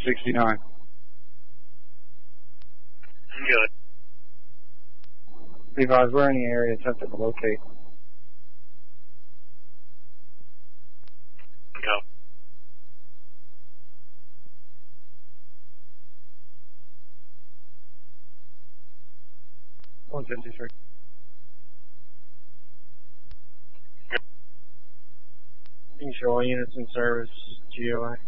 69. Good. Levi's, we're in the area attempting to locate. Go. One 53. You can show all units in service, GOI.